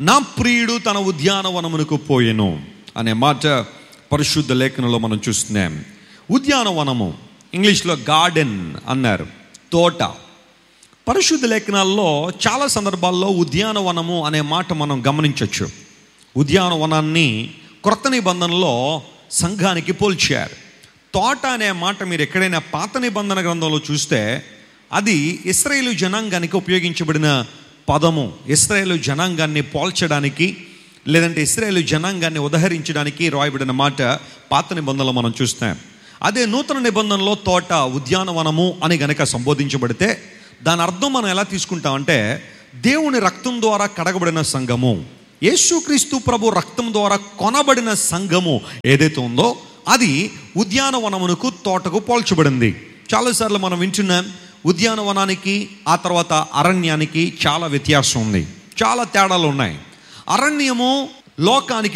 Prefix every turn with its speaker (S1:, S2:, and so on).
S1: నా ప్రియుడు తన ఉద్యానవనమునకు పోయెను అనే మాట పరిశుద్ధ లేఖనంలో మనం చూస్తున్నాం. ఉద్యానవనము, ఇంగ్లీష్లో గార్డెన్ అన్నారు, తోట. పరిశుద్ధ లేఖనాల్లో చాలా సందర్భాల్లో ఉద్యానవనము అనే మాట మనం గమనించవచ్చు. ఉద్యానవనాన్ని క్రొత్త నిబంధనలో సంఘానికి పోల్చారు. తోట అనే మాట మీరు ఎక్కడైనా పాత నిబంధన గ్రంథంలో చూస్తే అది ఇశ్రాయేలు జనాంగానికి ఉపయోగించబడిన పదము. ఇశ్రాయేలు జనాంగాన్ని పోల్చడానికి, లేదంటే ఇశ్రాయేలు జనాంగాన్ని ఉదహరించడానికి రాయబడిన మాట పాత నిబంధనలో మనం చూస్తాం. అదే నూతన నిబంధనలో తోట, ఉద్యానవనము అని గనక సంబోధించబడితే దాని అర్థం మనం ఎలా తీసుకుంటామంటే, దేవుని రక్తం ద్వారా కడగబడిన సంఘము, యేసుక్రీస్తు ప్రభు రక్తం ద్వారా కొనబడిన సంఘము ఏదైతే ఉందో అది ఉద్యానవనమునకు, తోటకు పోల్చబడింది. చాలాసార్లు మనం వింటున్నాం, ఉద్యానవనానికి ఆ తర్వాత అరణ్యానికి చాలా వ్యత్యాసం ఉంది, చాలా తేడాలు ఉన్నాయి. అరణ్యము లోకానికి